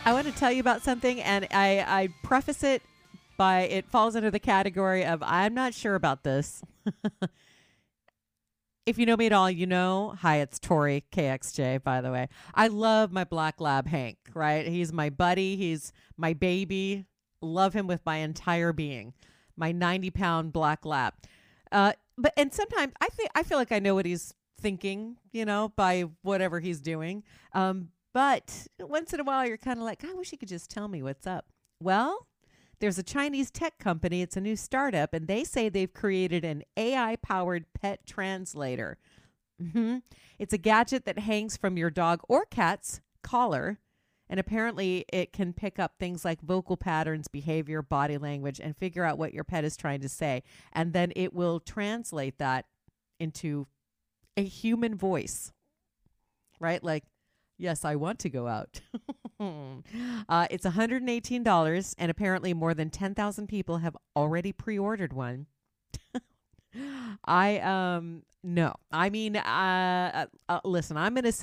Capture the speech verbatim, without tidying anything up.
I want to tell you about something, and I, I preface it by it falls under the category of I'm not sure about this. If you know me at all, you know. Hi, it's Tori K X J, by the way. I love my black lab Hank, right? He's my buddy, he's my baby. Love him with my entire being. My ninety pound black lab. Uh, but and sometimes I think I feel like I know what he's thinking, you know, by whatever he's doing. Um, but once in a while, you're kind of like, I wish he could just tell me what's up. Well, there's a Chinese tech company. It's a new startup, and they say they've created an A I-powered pet translator. Mm-hmm. It's a gadget that hangs from your dog or cat's collar, and apparently it can pick up things like vocal patterns, behavior, body language, and figure out what your pet is trying to say. And then it will translate that into a human voice, right? Like, yes, I want to go out. uh, it's one hundred eighteen dollars, and apparently more than ten thousand people have already pre-ordered one. I, um, no. I mean, uh, uh, listen, I'm going to